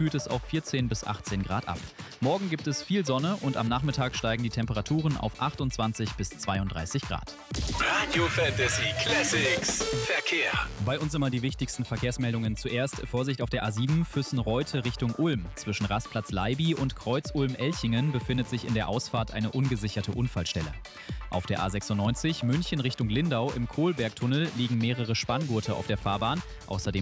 kühlt es auf 14 bis 18 Grad ab. Morgen gibt es viel Sonne und am Nachmittag steigen die Temperaturen auf 28 bis 32 Grad. Radio Fantasy Classics Verkehr. Bei uns immer die wichtigsten Verkehrsmeldungen. Zuerst Vorsicht auf der A7 Füssen-Reute Richtung Ulm. Zwischen Rastplatz Leibi und Kreuz Ulm-Elchingen befindet sich in der Ausfahrt eine ungesicherte Unfallstelle. Auf der A96 München Richtung Lindau im Kohlbergtunnel liegen mehrere Spanngurte auf der Fahrbahn. Außerdem